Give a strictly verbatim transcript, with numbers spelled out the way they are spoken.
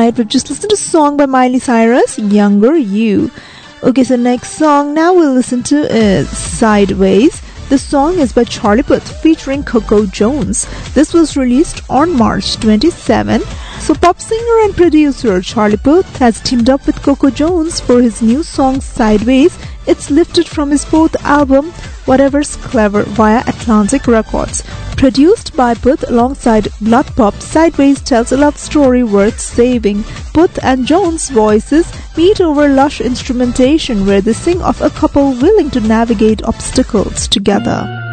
Alright, we've just listened to a song by Miley Cyrus, Younger You. Okay, so next song now we'll listen to is Sideways. The song is by Charlie Puth featuring Coco Jones. This was released on March twenty-seventh. So pop singer and producer Charlie Puth has teamed up with Coco Jones for his new song Sideways. It's lifted from his fourth album Whatever's Clever via Atlantic Records. Produced by Puth alongside Blood Pop, Sideways tells a love story worth saving. Puth and Jones' voices meet over lush instrumentation where they sing of a couple willing to navigate obstacles together.